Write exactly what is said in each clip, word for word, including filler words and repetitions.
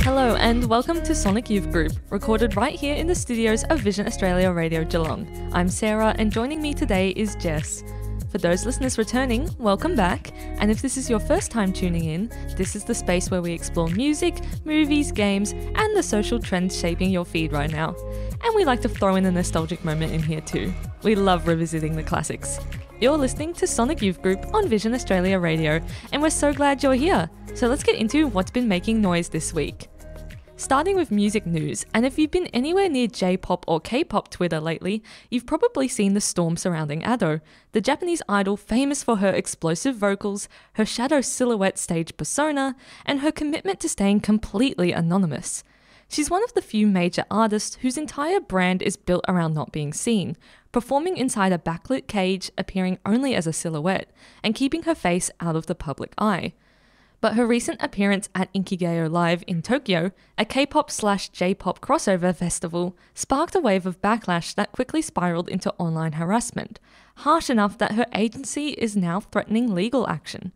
Hello and welcome to Sonic Youth Group, recorded right here in the studios of Vision Australia Radio Geelong. I'm Sarah and joining me today is Jess. For those listeners returning, welcome back, and if this is your first time tuning in, this is the space where we explore music, movies, games, and the social trends shaping your feed right now. And we like to throw in a nostalgic moment in here too. We love revisiting the classics. You're listening to Sonic Youth Group on Vision Australia Radio, and we're so glad you're here. So let's get into what's been making noise this week. Starting with music news, and if you've been anywhere near J-pop or K-pop Twitter lately, you've probably seen the storm surrounding Ado, the Japanese idol famous for her explosive vocals, her shadow silhouette stage persona, and her commitment to staying completely anonymous. She's one of the few major artists whose entire brand is built around not being seen, performing inside a backlit cage, appearing only as a silhouette, and keeping her face out of the public eye. But her recent appearance at Inkigayo Live in Tokyo, a K-pop slash J-pop crossover festival, sparked a wave of backlash that quickly spiraled into online harassment, harsh enough that her agency is now threatening legal action.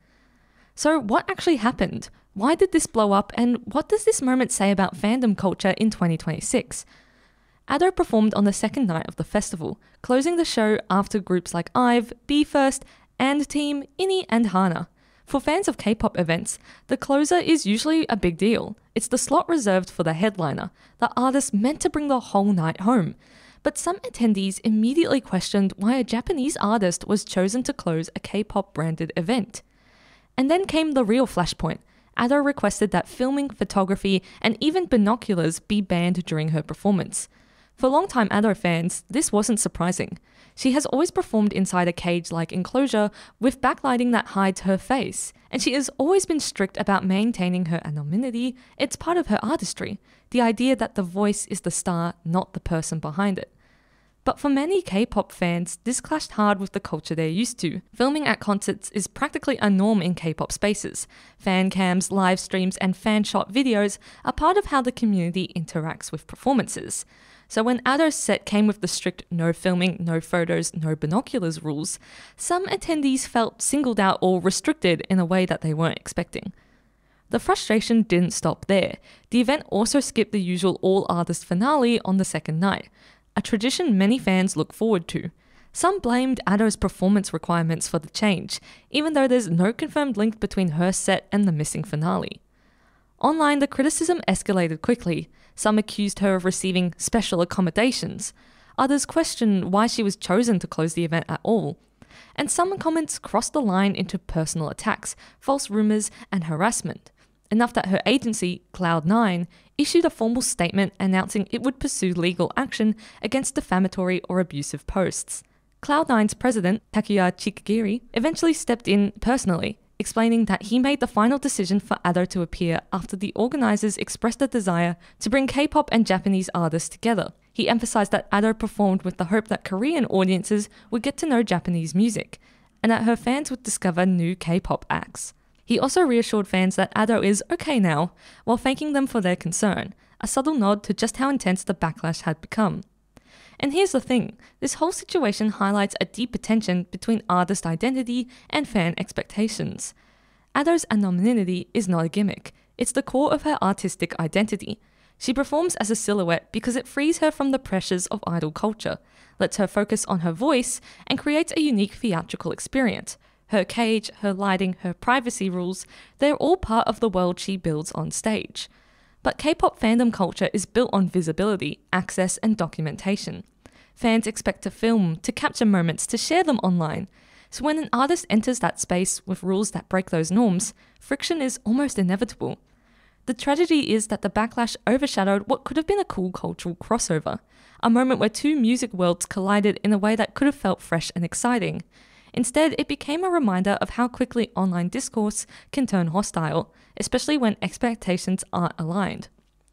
So what actually happened? Why did this blow up, and what does this moment say about fandom culture in twenty twenty-six? Ado performed on the second night of the festival, closing the show after groups like IVE, BE:FIRST, and Team, INI and HANA. For fans of K-pop events, the closer is usually a big deal. It's the slot reserved for the headliner, the artist meant to bring the whole night home. But some attendees immediately questioned why a Japanese artist was chosen to close a K-pop branded event. And then came the real flashpoint. Ado requested that filming, photography, and even binoculars be banned during her performance. For longtime Ado fans, this wasn't surprising. She has always performed inside a cage-like enclosure with backlighting that hides her face, and she has always been strict about maintaining her anonymity. It's part of her artistry, the idea that the voice is the star, not the person behind it. But for many K-pop fans, this clashed hard with the culture they're used to. Filming at concerts is practically a norm in K-pop spaces. Fan cams, live streams, and fan-shot videos are part of how the community interacts with performances. So when Ado's set came with the strict no filming, no photos, no binoculars rules, some attendees felt singled out or restricted in a way that they weren't expecting. The frustration didn't stop there. The event also skipped the usual all-artist finale on the second night, a tradition many fans look forward to. Some blamed Ado's performance requirements for the change, even though there's no confirmed link between her set and the missing finale. Online, the criticism escalated quickly. Some accused her of receiving special accommodations. Others questioned why she was chosen to close the event at all. And some comments crossed the line into personal attacks, false rumours, and harassment. Enough that her agency, Cloud nine, issued a formal statement announcing it would pursue legal action against defamatory or abusive posts. Cloud nine's president, Takuya Chikagiri, eventually stepped in personally, explaining that he made the final decision for Ado to appear after the organisers expressed a desire to bring K-pop and Japanese artists together. He emphasised that Ado performed with the hope that Korean audiences would get to know Japanese music, and that her fans would discover new K-pop acts. He also reassured fans that Ado is okay now, while thanking them for their concern, a subtle nod to just how intense the backlash had become. And here's the thing, this whole situation highlights a deeper tension between artist identity and fan expectations. Ado's anonymity is not a gimmick, it's the core of her artistic identity. She performs as a silhouette because it frees her from the pressures of idol culture, lets her focus on her voice, and creates a unique theatrical experience. Her cage, her lighting, her privacy rules, they're all part of the world she builds on stage. But K-pop fandom culture is built on visibility, access, and documentation. Fans expect to film, to capture moments, to share them online. So when an artist enters that space with rules that break those norms, friction is almost inevitable. The tragedy is that the backlash overshadowed what could have been a cool cultural crossover, a moment where two music worlds collided in a way that could have felt fresh and exciting. Instead, it became a reminder of how quickly online discourse can turn hostile, especially when expectations aren't aligned.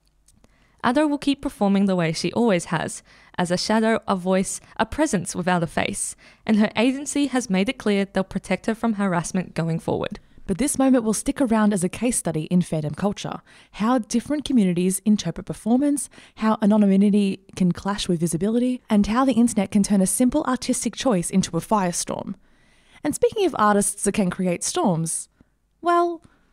Ado will keep performing the way she always has, as a shadow, a voice, a presence without a face, and her agency has made it clear they'll protect her from harassment going forward. But this moment will stick around as a case study in fandom culture, how different communities interpret performance, how anonymity can clash with visibility, and how the internet can turn a simple artistic choice into a firestorm. And speaking of artists that can create storms, well,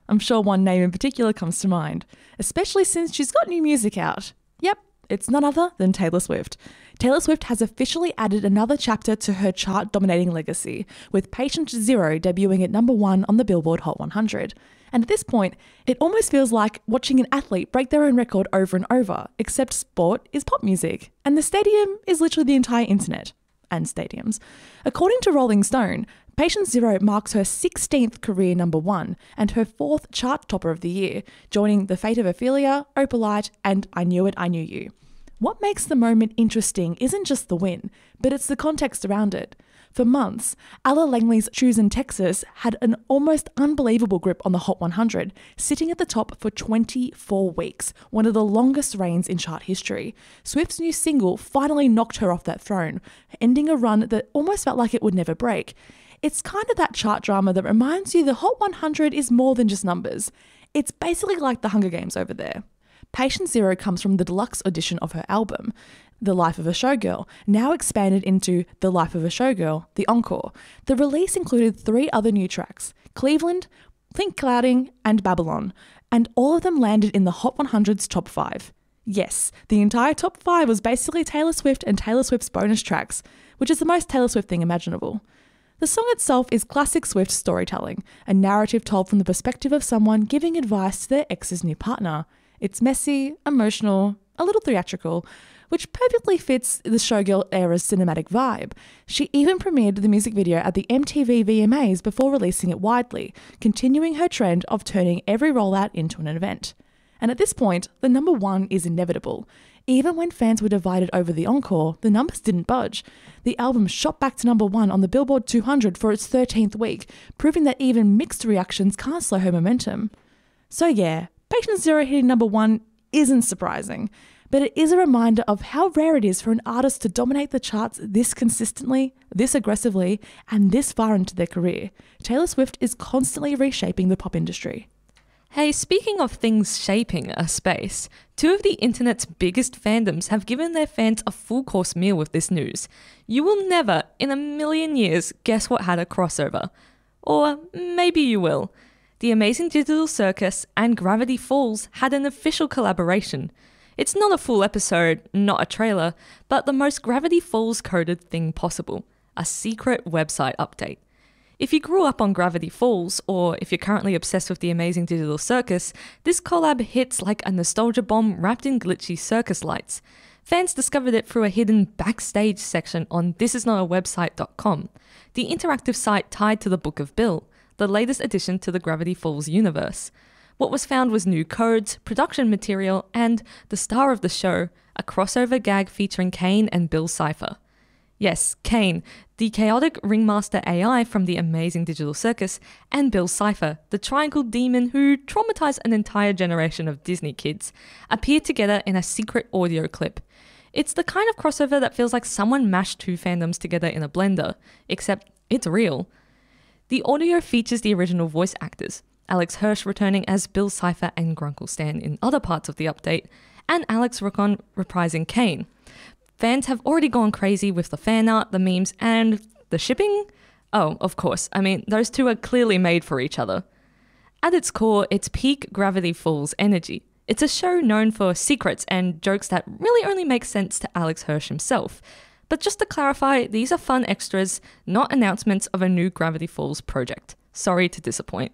I'm sure one name in particular comes to mind, especially since she's got new music out. Yep, it's none other than Taylor Swift. Taylor Swift has officially added another chapter to her chart-dominating legacy, with Patient Zero debuting at number one on the Billboard Hot one hundred. And at this point, it almost feels like watching an athlete break their own record over and over, except sport is pop music, and the stadium is literally the entire internet. And stadiums. According to Rolling Stone, Patient Zero marks her sixteenth career number one and her fourth chart topper of the year, joining The Fate of Ophelia, Opalite, and I Knew It, I Knew You. What makes the moment interesting isn't just the win, but it's the context around it. For months, Ella Langley's Choosing Texas had an almost unbelievable grip on the Hot one hundred, sitting at the top for twenty-four weeks, one of the longest reigns in chart history. Swift's new single finally knocked her off that throne, ending a run that almost felt like it would never break. It's kind of that chart drama that reminds you the Hot one hundred is more than just numbers. It's basically like the Hunger Games over there. Patient Zero comes from the deluxe edition of her album, The Life of a Showgirl, now expanded into The Life of a Showgirl, the Encore. The release included three other new tracks, Cleveland, Think Clouding, and Babylon, and all of them landed in the Hot one hundred's top five. Yes, the entire top five was basically Taylor Swift and Taylor Swift's bonus tracks, which is the most Taylor Swift thing imaginable. The song itself is classic Swift storytelling, a narrative told from the perspective of someone giving advice to their ex's new partner. It's messy, emotional, a little theatrical, which perfectly fits the Showgirl era's cinematic vibe. She even premiered the music video at the M T V V M As before releasing it widely, continuing her trend of turning every rollout into an event. And at this point, the number one is inevitable. Even when fans were divided over the encore, the numbers didn't budge. The album shot back to number one on the Billboard two hundred for its thirteenth week, proving that even mixed reactions can't slow her momentum. So yeah, Patient Zero hitting number one isn't surprising, but it is a reminder of how rare it is for an artist to dominate the charts this consistently, this aggressively, and this far into their career. Taylor Swift is constantly reshaping the pop industry. Hey, speaking of things shaping a space, two of the internet's biggest fandoms have given their fans a full course meal with this news. You will never, in a million years, guess what had a crossover. Or maybe you will. The Amazing Digital Circus and Gravity Falls had an official collaboration. It's not a full episode, not a trailer, but the most Gravity Falls coded thing possible, a secret website update. If you grew up on Gravity Falls, or if you're currently obsessed with the Amazing Digital Circus, this collab hits like a nostalgia bomb wrapped in glitchy circus lights. Fans discovered it through a hidden backstage section on this is not a website dot com, the interactive site tied to the Book of Bill, the latest addition to the Gravity Falls universe. What was found was new codes, production material, and, the star of the show, a crossover gag featuring Kane and Bill Cipher. Yes, Kane, the chaotic ringmaster A I from the Amazing Digital Circus, and Bill Cipher, the triangle demon who traumatized an entire generation of Disney kids, appear together in a secret audio clip. It's the kind of crossover that feels like someone mashed two fandoms together in a blender, except it's real. The audio features the original voice actors, Alex Hirsch returning as Bill Cipher and Grunkle Stan in other parts of the update, and Alex Rokon reprising Kane. Fans have already gone crazy with the fan art, the memes, and the shipping? Oh, of course, I mean, those two are clearly made for each other. At its core, it's peak Gravity Falls energy. It's a show known for secrets and jokes that really only make sense to Alex Hirsch himself. But just to clarify, these are fun extras, not announcements of a new Gravity Falls project. Sorry to disappoint.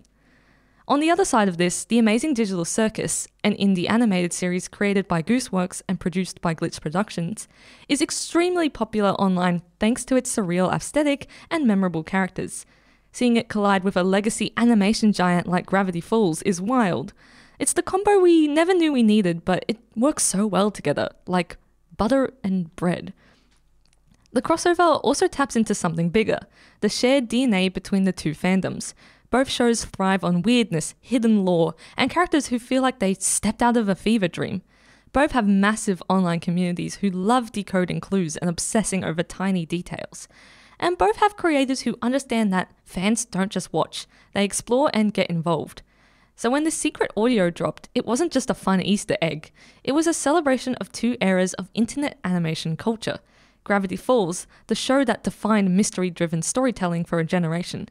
On the other side of this, The Amazing Digital Circus, an indie animated series created by Gooseworks and produced by Glitch Productions, is extremely popular online thanks to its surreal aesthetic and memorable characters. Seeing it collide with a legacy animation giant like Gravity Falls is wild. It's the combo we never knew we needed, but it works so well together, like butter and bread. The crossover also taps into something bigger, the shared D N A between the two fandoms. Both shows thrive on weirdness, hidden lore, and characters who feel like they stepped out of a fever dream. Both have massive online communities who love decoding clues and obsessing over tiny details. And both have creators who understand that fans don't just watch, they explore and get involved. So when the secret audio dropped, it wasn't just a fun Easter egg. It was a celebration of two eras of internet animation culture. Gravity Falls, the show that defined mystery-driven storytelling for a generation,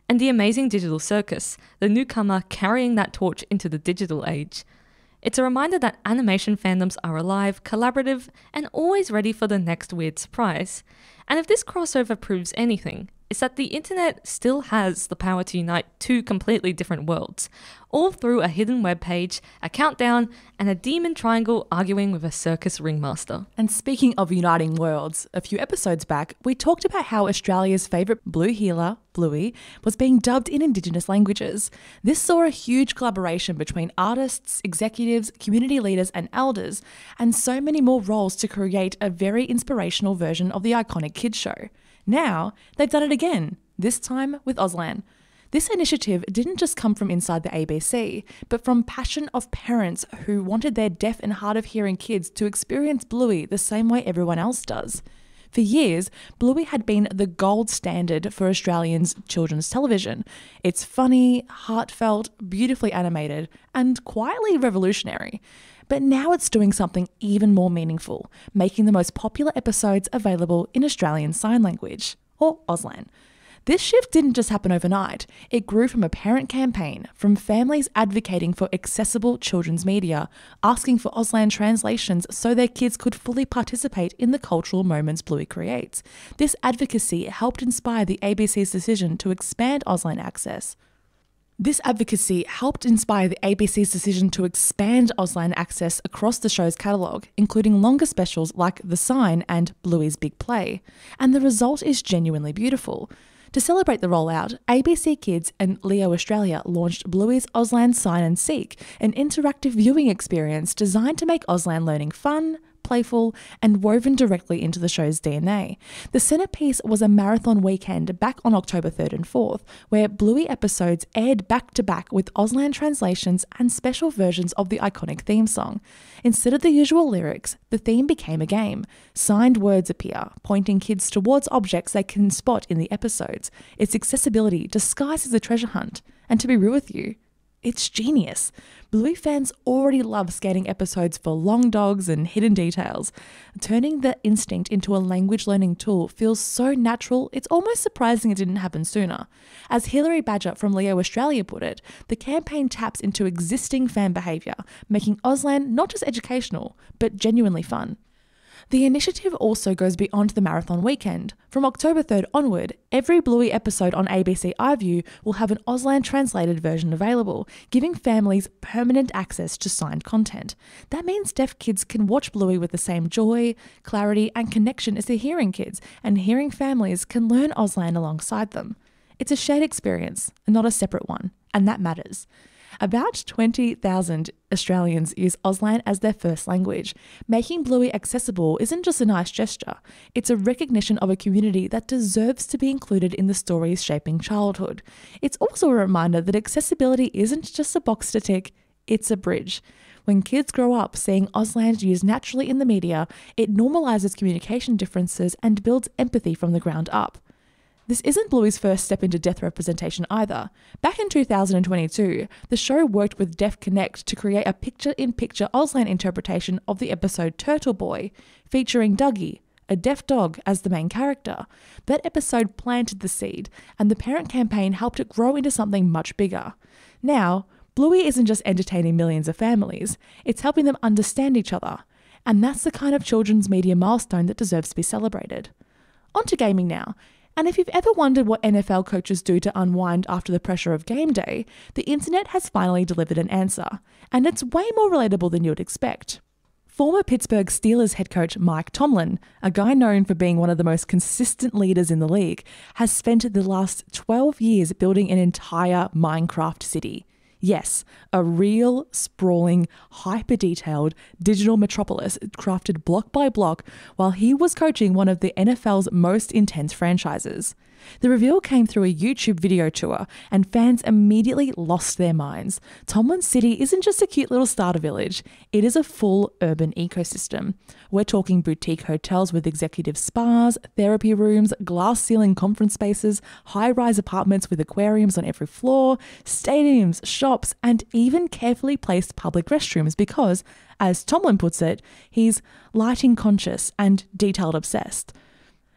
and The Amazing Digital Circus, the newcomer carrying that torch into the digital age. It's a reminder that animation fandoms are alive, collaborative, and always ready for the next weird surprise. And if this crossover proves anything, it's that the internet still has the power to unite two completely different worlds, all through a hidden webpage, a countdown, and a demon triangle arguing with a circus ringmaster. And speaking of uniting worlds, a few episodes back, we talked about how Australia's favourite blue healer, Bluey, was being dubbed in Indigenous languages. This saw a huge collaboration between artists, executives, community leaders, and elders, and so many more roles to create a very inspirational version of the iconic kids show. Now, they've done it again, this time with Auslan. This initiative didn't just come from inside the A B C, but from passion of parents who wanted their deaf and hard of hearing kids to experience Bluey the same way everyone else does. For years, Bluey had been the gold standard for Australians' children's television. It's funny, heartfelt, beautifully animated, and quietly revolutionary. But now it's doing something even more meaningful, making the most popular episodes available in Australian Sign Language, or Auslan. This shift didn't just happen overnight. It grew from a parent campaign, from families advocating for accessible children's media, asking for Auslan translations so their kids could fully participate in the cultural moments Bluey creates. This advocacy helped inspire the A B C's decision to expand Auslan access. This advocacy helped inspire the A B C's decision to expand Auslan access across the show's catalogue, including longer specials like The Sign and Bluey's Big Play. And the result is genuinely beautiful. To celebrate the rollout, A B C Kids and Leo Australia launched Bluey's Auslan Sign and Seek, an interactive viewing experience designed to make Auslan learning fun, playful, and woven directly into the show's D N A. The centerpiece was a marathon weekend back on October third and fourth, where Bluey episodes aired back-to-back with Auslan translations and special versions of the iconic theme song. Instead of the usual lyrics, the theme became a game. Signed words appear, pointing kids towards objects they can spot in the episodes. Its accessibility disguised as a treasure hunt. And to be real with you, it's genius. Bluey fans already love scanning episodes for long dogs and hidden details. Turning the instinct into a language learning tool feels so natural, it's almost surprising it didn't happen sooner. As Hilary Badger from Leo Australia put it, the campaign taps into existing fan behaviour, making Auslan not just educational, but genuinely fun. The initiative also goes beyond the marathon weekend. From October third onward, every Bluey episode on A B C iView will have an Auslan translated version available, giving families permanent access to signed content. That means deaf kids can watch Bluey with the same joy, clarity, and connection as their hearing kids, and hearing families can learn Auslan alongside them. It's a shared experience, and not a separate one, and that matters. About twenty thousand Australians use Auslan as their first language. Making Bluey accessible isn't just a nice gesture, it's a recognition of a community that deserves to be included in the stories shaping childhood. It's also a reminder that accessibility isn't just a box to tick, it's a bridge. When kids grow up seeing Auslan used naturally in the media, it normalises communication differences and builds empathy from the ground up. This isn't Bluey's first step into deaf representation either. Back in two thousand twenty-two, the show worked with Deaf Connect to create a picture-in-picture Auslan interpretation of the episode Turtle Boy, featuring Dougie, a deaf dog, as the main character. That episode planted the seed, and the parent campaign helped it grow into something much bigger. Now, Bluey isn't just entertaining millions of families, it's helping them understand each other. And that's the kind of children's media milestone that deserves to be celebrated. On to gaming now. And if you've ever wondered what N F L coaches do to unwind after the pressure of game day, the internet has finally delivered an answer. And it's way more relatable than you'd expect. Former Pittsburgh Steelers head coach Mike Tomlin, a guy known for being one of the most consistent leaders in the league, has spent the last twelve years building an entire Minecraft city. Yes, a real, sprawling, hyper-detailed digital metropolis crafted block by block while he was coaching one of the N F L's most intense franchises. The reveal came through a YouTube video tour, and fans immediately lost their minds. Tomlin's city isn't just a cute little starter village, it is a full urban ecosystem. We're talking boutique hotels with executive spas, therapy rooms, glass-ceiling conference spaces, high-rise apartments with aquariums on every floor, stadiums, shops, and even carefully placed public restrooms because, as Tomlin puts it, he's lighting conscious and detailed obsessed.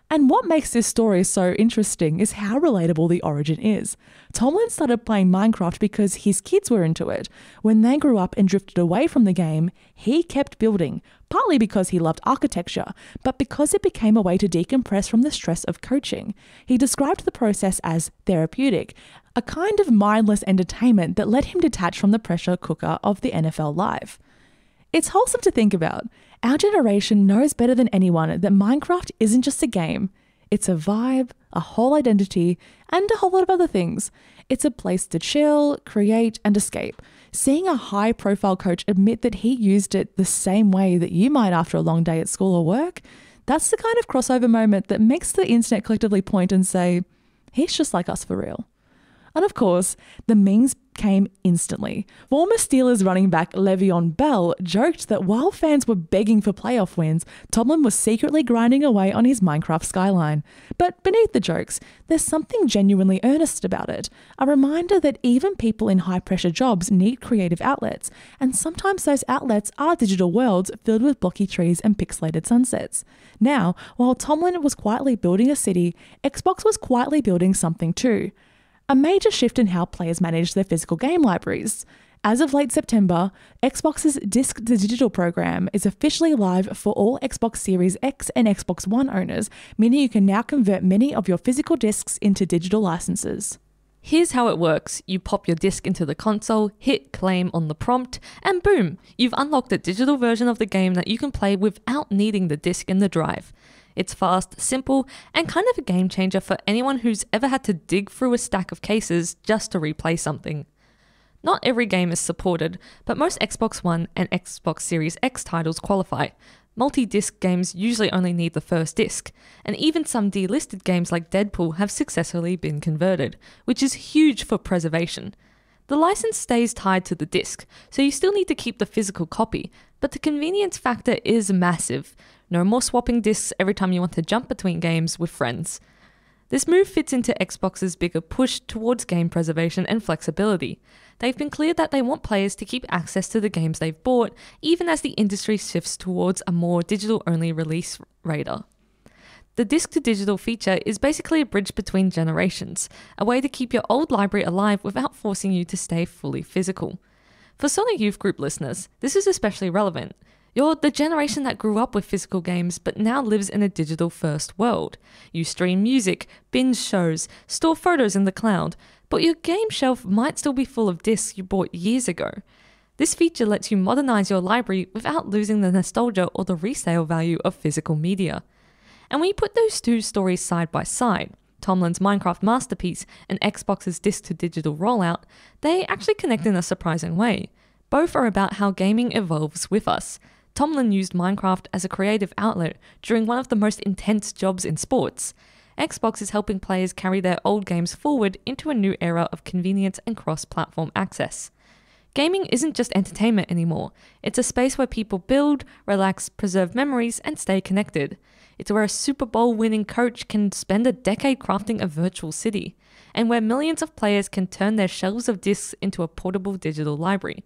And what makes this story so interesting is how relatable the origin is. Tomlin started playing Minecraft because his kids were into it. When they grew up and drifted away from the game, he kept building, partly because he loved architecture, but because it became a way to decompress from the stress of coaching. He described the process as therapeutic, a kind of mindless entertainment that let him detach from the pressure cooker of the N F L life. It's wholesome to think about. Our generation knows better than anyone that Minecraft isn't just a game. It's a vibe, a whole identity, and a whole lot of other things. It's a place to chill, create, and escape. Seeing a high-profile coach admit that he used it the same way that you might after a long day at school or work, that's the kind of crossover moment that makes the internet collectively point and say, he's just like us for real. And of course, the memes came instantly. Former Steelers running back Le'Veon Bell joked that while fans were begging for playoff wins, Tomlin was secretly grinding away on his Minecraft skyline. But beneath the jokes, there's something genuinely earnest about it. A reminder that even people in high-pressure jobs need creative outlets, and sometimes those outlets are digital worlds filled with blocky trees and pixelated sunsets. Now, while Tomlin was quietly building a city, Xbox was quietly building something too. A major shift in how players manage their physical game libraries. As of late September, Xbox's disc-to-digital program is officially live for all Xbox Series X and Xbox One owners, meaning you can now convert many of your physical discs into digital licenses. Here's how it works. You pop your disc into the console, hit claim on the prompt, and boom, you've unlocked a digital version of the game that you can play without needing the disc in the drive. It's fast, simple, and kind of a game changer for anyone who's ever had to dig through a stack of cases just to replay something. Not every game is supported, but most Xbox One and Xbox Series X titles qualify. Multi-disc games usually only need the first disc, and even some delisted games like Deadpool have successfully been converted, which is huge for preservation. The license stays tied to the disc, so you still need to keep the physical copy, but the convenience factor is massive. No more swapping discs every time you want to jump between games with friends. This move fits into Xbox's bigger push towards game preservation and flexibility. They've been clear that they want players to keep access to the games they've bought, even as the industry shifts towards a more digital-only release radar. The disc-to-digital feature is basically a bridge between generations, a way to keep your old library alive without forcing you to stay fully physical. For Sonic Youth Group listeners, this is especially relevant. You're the generation that grew up with physical games but now lives in a digital-first world. You stream music, binge shows, store photos in the cloud, but your game shelf might still be full of discs you bought years ago. This feature lets you modernize your library without losing the nostalgia or the resale value of physical media. And when you put those two stories side by side, Tomlin's Minecraft masterpiece and Xbox's disc-to-digital rollout, they actually connect in a surprising way. Both are about how gaming evolves with us. Tomlin used Minecraft as a creative outlet during one of the most intense jobs in sports. Xbox is helping players carry their old games forward into a new era of convenience and cross-platform access. Gaming isn't just entertainment anymore. It's a space where people build, relax, preserve memories, and stay connected. It's where a Super Bowl winning coach can spend a decade crafting a virtual city, and where millions of players can turn their shelves of discs into a portable digital library.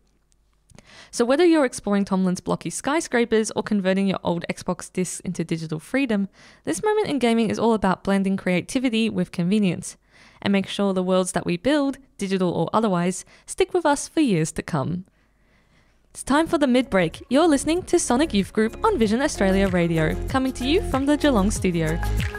So whether you're exploring Tomlin's blocky skyscrapers or converting your old Xbox discs into digital freedom, this moment in gaming is all about blending creativity with convenience, and make sure the worlds that we build, digital or otherwise, stick with us for years to come. It's time for the mid-break. You're listening to Sonic Youth Group on Vision Australia Radio, coming to you from the Geelong studio.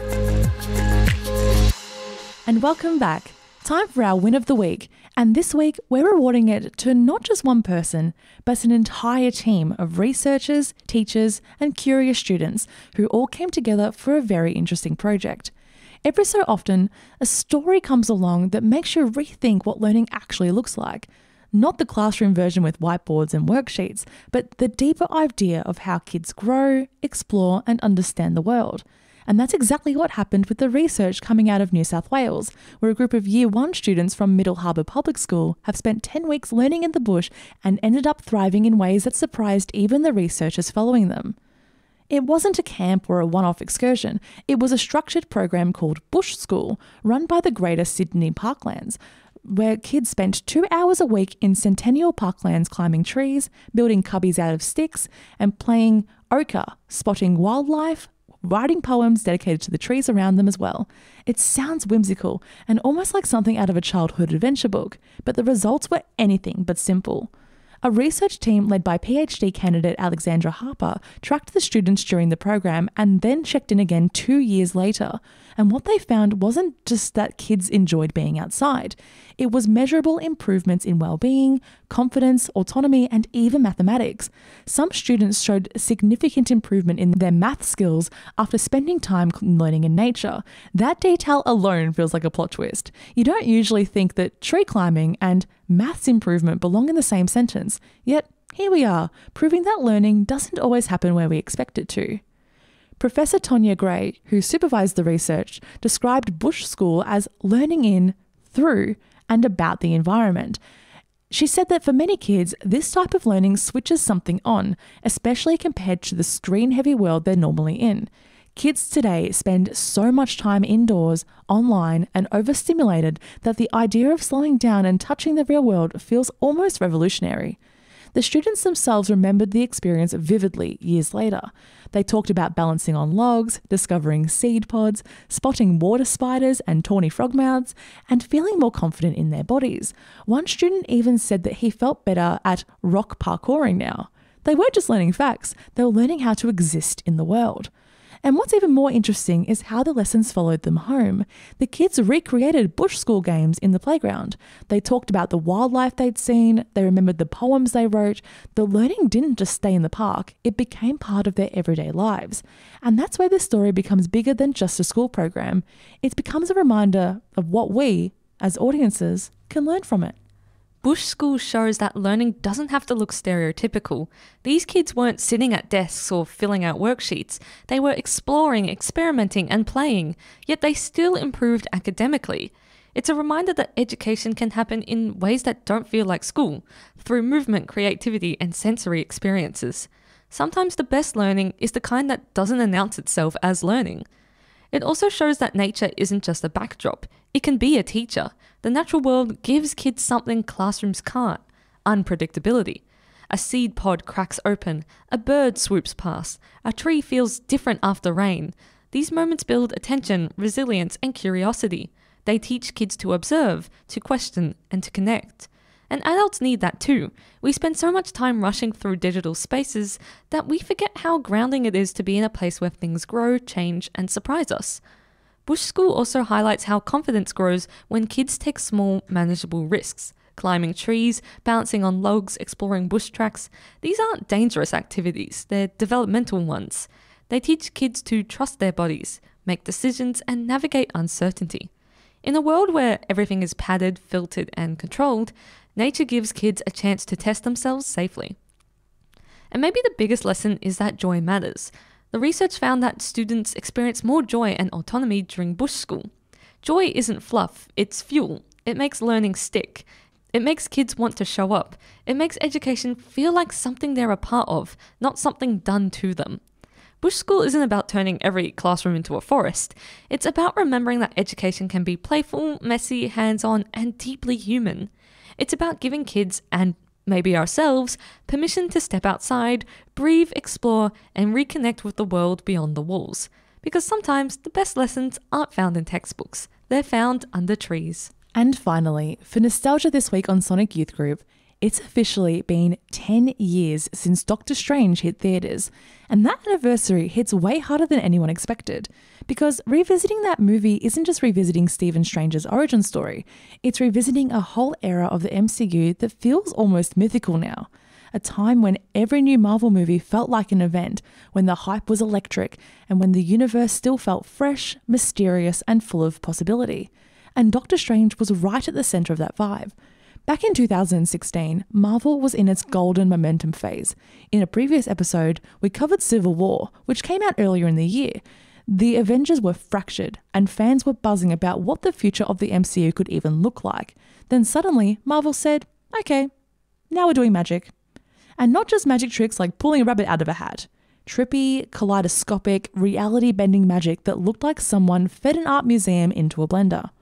And welcome back. Time for our win of the week, and this week we're rewarding it to not just one person, but an entire team of researchers, teachers, and curious students who all came together for a very interesting project. Every so often, a story comes along that makes you rethink what learning actually looks like. Not the classroom version with whiteboards and worksheets, but the deeper idea of how kids grow, explore, and understand the world. And that's exactly what happened with the research coming out of New South Wales, where a group of Year one students from Middle Harbour Public School have spent ten weeks learning in the bush and ended up thriving in ways that surprised even the researchers following them. It wasn't a camp or a one-off excursion. It was a structured program called Bush School, run by the Greater Sydney Parklands, where kids spent two hours a week in Centennial Parklands climbing trees, building cubbies out of sticks, and playing ochre, spotting wildlife, writing poems dedicated to the trees around them as well. It sounds whimsical and almost like something out of a childhood adventure book, but the results were anything but simple. A research team led by PhD candidate Alexandra Harper tracked the students during the program and then checked in again two years later. And what they found wasn't just that kids enjoyed being outside. It was measurable improvements in well-being, confidence, autonomy, and even mathematics. Some students showed significant improvement in their math skills after spending time learning in nature. That detail alone feels like a plot twist. You don't usually think that tree climbing and maths improvement belong in the same sentence, yet here we are, proving that learning doesn't always happen where we expect it to. Professor Tonya Gray, who supervised the research, described Bush School as learning in, through, and about the environment. She said that for many kids, this type of learning switches something on, especially compared to the screen-heavy world they're normally in. Kids today spend so much time indoors, online, and overstimulated that the idea of slowing down and touching the real world feels almost revolutionary. The students themselves remembered the experience vividly years later. They talked about balancing on logs, discovering seed pods, spotting water spiders and tawny frogmouths, and feeling more confident in their bodies. One student even said that he felt better at rock parkouring now. They weren't just learning facts, they were learning how to exist in the world. And what's even more interesting is how the lessons followed them home. The kids recreated Bush School games in the playground. They talked about the wildlife they'd seen, they remembered the poems they wrote. The learning didn't just stay in the park, it became part of their everyday lives. And that's where this story becomes bigger than just a school program. It becomes a reminder of what we, as audiences, can learn from it. Bush School shows that learning doesn't have to look stereotypical. These kids weren't sitting at desks or filling out worksheets. They were exploring, experimenting, and playing, yet they still improved academically. It's a reminder that education can happen in ways that don't feel like school, through movement, creativity, and sensory experiences. Sometimes the best learning is the kind that doesn't announce itself as learning. It also shows that nature isn't just a backdrop. It can be a teacher. The natural world gives kids something classrooms can't: unpredictability. A seed pod cracks open, a bird swoops past, a tree feels different after rain. These moments build attention, resilience, and curiosity. They teach kids to observe, to question, and to connect. And adults need that too. We spend so much time rushing through digital spaces that we forget how grounding it is to be in a place where things grow, change, and surprise us. Bush School also highlights how confidence grows when kids take small, manageable risks. Climbing trees, bouncing on logs, exploring bush tracks. These aren't dangerous activities, they're developmental ones. They teach kids to trust their bodies, make decisions, and navigate uncertainty. In a world where everything is padded, filtered, and controlled, nature gives kids a chance to test themselves safely. And maybe the biggest lesson is that joy matters. The research found that students experience more joy and autonomy during Bush School. Joy isn't fluff, it's fuel. It makes learning stick. It makes kids want to show up. It makes education feel like something they're a part of, not something done to them. Bush School isn't about turning every classroom into a forest. It's about remembering that education can be playful, messy, hands-on, and deeply human. It's about giving kids, and maybe ourselves, permission to step outside, breathe, explore, and reconnect with the world beyond the walls. Because sometimes the best lessons aren't found in textbooks. They're found under trees. And finally, for nostalgia this week on Sonic Youth Group, it's officially been ten years since Doctor Strange hit theatres, and that anniversary hits way harder than anyone expected. Because revisiting that movie isn't just revisiting Stephen Strange's origin story, it's revisiting a whole era of the M C U that feels almost mythical now. A time when every new Marvel movie felt like an event, when the hype was electric, and when the universe still felt fresh, mysterious, and full of possibility. And Doctor Strange was right at the centre of that vibe. Back in two thousand sixteen, Marvel was in its golden momentum phase. In a previous episode, we covered Civil War, which came out earlier in the year. The Avengers were fractured, and fans were buzzing about what the future of the M C U could even look like. Then suddenly, Marvel said, okay, now we're doing magic. And not just magic tricks like pulling a rabbit out of a hat. Trippy, kaleidoscopic, reality-bending magic that looked like someone fed an art museum into a blender.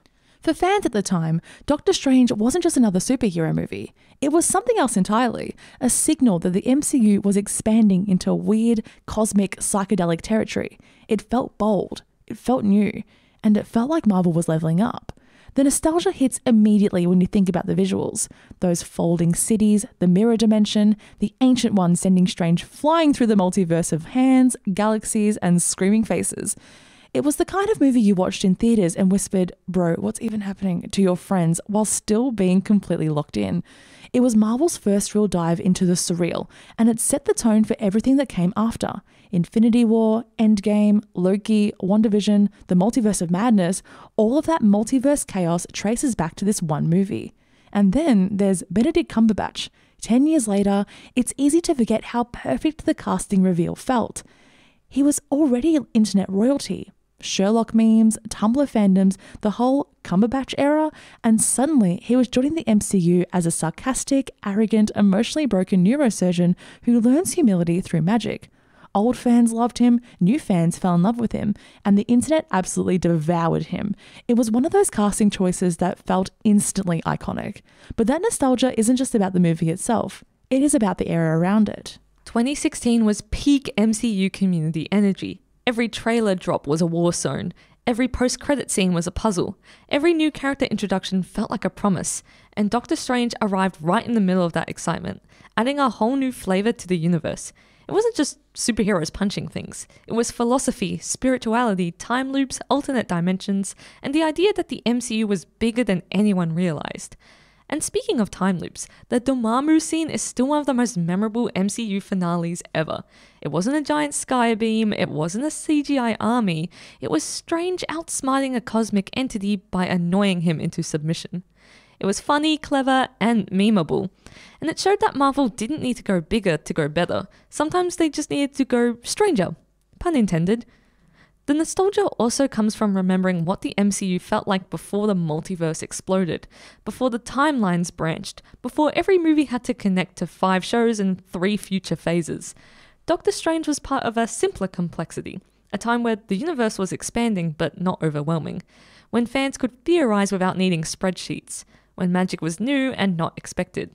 For fans at the time, Doctor Strange wasn't just another superhero movie. It was something else entirely, a signal that the M C U was expanding into weird, cosmic, psychedelic territory. It felt bold, it felt new, and it felt like Marvel was leveling up. The nostalgia hits immediately when you think about the visuals. Those folding cities, the mirror dimension, the Ancient One sending Strange flying through the multiverse of hands, galaxies, and screaming faces. It was the kind of movie you watched in theaters and whispered, "Bro, what's even happening?" to your friends while still being completely locked in. It was Marvel's first real dive into the surreal, and it set the tone for everything that came after. Infinity War, Endgame, Loki, WandaVision, the Multiverse of Madness, all of that multiverse chaos traces back to this one movie. And then there's Benedict Cumberbatch. Ten years later, it's easy to forget how perfect the casting reveal felt. He was already internet royalty. Sherlock memes, Tumblr fandoms, the whole Cumberbatch era, and suddenly he was joining the M C U as a sarcastic, arrogant, emotionally broken neurosurgeon who learns humility through magic. Old fans loved him, new fans fell in love with him, and the internet absolutely devoured him. It was one of those casting choices that felt instantly iconic. But that nostalgia isn't just about the movie itself, it is about the era around it. twenty sixteen was peak M C U community energy. Every trailer drop was a war zone. Every post-credit scene was a puzzle. Every new character introduction felt like a promise. And Doctor Strange arrived right in the middle of that excitement, adding a whole new flavor to the universe. It wasn't just superheroes punching things. It was philosophy, spirituality, time loops, alternate dimensions, and the idea that the M C U was bigger than anyone realized. And speaking of time loops, the Dormammu scene is still one of the most memorable M C U finales ever. It wasn't a giant skybeam, it wasn't a C G I army, it was Strange outsmarting a cosmic entity by annoying him into submission. It was funny, clever, and memeable. And it showed that Marvel didn't need to go bigger to go better. Sometimes they just needed to go stranger. Pun intended. The nostalgia also comes from remembering what the M C U felt like before the multiverse exploded, before the timelines branched, before every movie had to connect to five shows and three future phases. Doctor Strange was part of a simpler complexity, a time where the universe was expanding but not overwhelming, when fans could theorize without needing spreadsheets, when magic was new and not expected.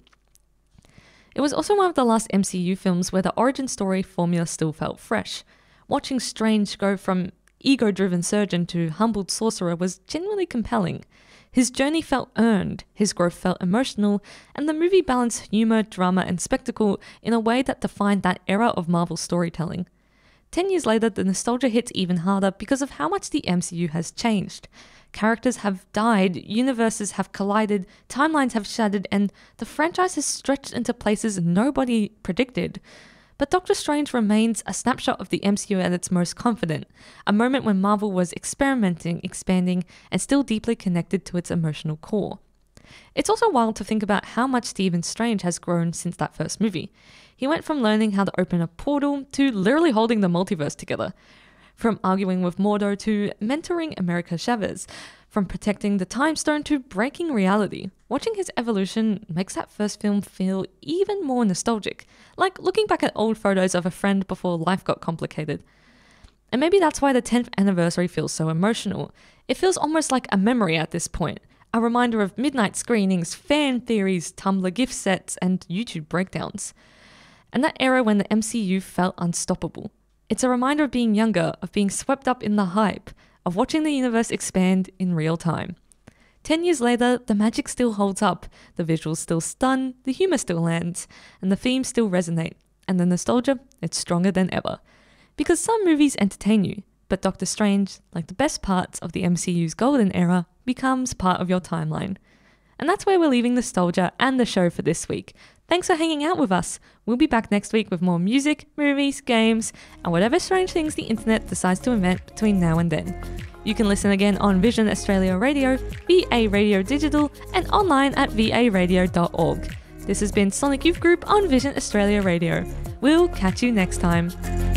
It was also one of the last M C U films where the origin story formula still felt fresh. Watching Strange go from ego-driven surgeon to humbled sorcerer was genuinely compelling. His journey felt earned, his growth felt emotional, and the movie balanced humor, drama, and spectacle in a way that defined that era of Marvel storytelling. Ten years later, the nostalgia hits even harder because of how much the M C U has changed. Characters have died, universes have collided, timelines have shattered, and the franchise has stretched into places nobody predicted. But Doctor Strange remains a snapshot of the M C U at its most confident, a moment when Marvel was experimenting, expanding, and still deeply connected to its emotional core. It's also wild to think about how much Stephen Strange has grown since that first movie. He went from learning how to open a portal to literally holding the multiverse together. From arguing with Mordo to mentoring America Chavez. From protecting the Time Stone to breaking reality. Watching his evolution makes that first film feel even more nostalgic, like looking back at old photos of a friend before life got complicated. And maybe that's why the tenth anniversary feels so emotional. It feels almost like a memory at this point, a reminder of midnight screenings, fan theories, Tumblr gift sets, and YouTube breakdowns. And that era when the M C U felt unstoppable. It's a reminder of being younger, of being swept up in the hype, of watching the universe expand in real time. Ten years later, the magic still holds up, the visuals still stun, the humor still lands, and the themes still resonate, and the nostalgia, it's stronger than ever. Because some movies entertain you, but Doctor Strange, like the best parts of the M C U's golden era, becomes part of your timeline. And that's where we're leaving nostalgia and the show for this week. Thanks for hanging out with us. We'll be back next week with more music, movies, games, and whatever strange things the internet decides to invent between now and then. You can listen again on Vision Australia Radio, V A Radio Digital, and online at v a radio dot org. This has been Sonic Youth Group on Vision Australia Radio. We'll catch you next time.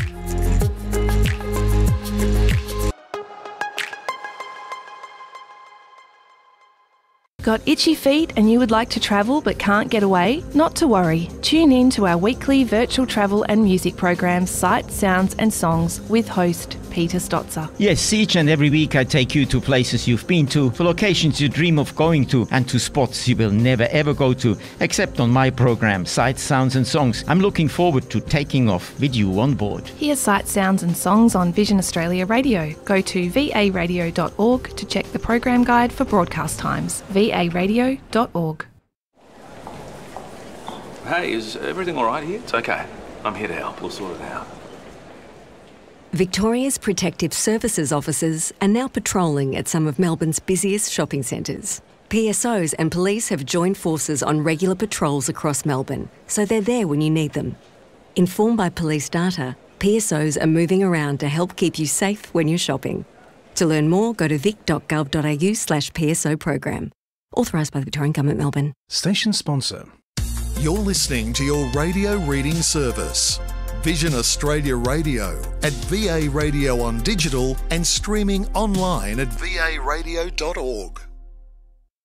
Got itchy feet and you would like to travel but can't get away? Not to worry. Tune in to our weekly virtual travel and music programs, Sights, Sounds and Songs with host Peter Stotzer. Yes, each and every week I take you to places you've been to, for locations you dream of going to, and to spots you will never ever go to, except on my program, Sights, Sounds and Songs. I'm looking forward to taking off with you on board. Hear Sights, Sounds and Songs on Vision Australia Radio. Go to v a radio dot org to check the program guide for broadcast times. v a radio dot org. Hey, is everything all right here? It's okay. I'm here to help. We'll sort it out. Victoria's Protective Services officers are now patrolling at some of Melbourne's busiest shopping centres. P S Os and police have joined forces on regular patrols across Melbourne, so they're there when you need them. Informed by police data, P S Os are moving around to help keep you safe when you're shopping. To learn more, go to vic dot gov dot a u slash P S O program. Authorised by the Victorian Government, Melbourne. Station sponsor. You're listening to your radio reading service, Vision Australia Radio, at V A Radio on digital and streaming online at v a radio dot org.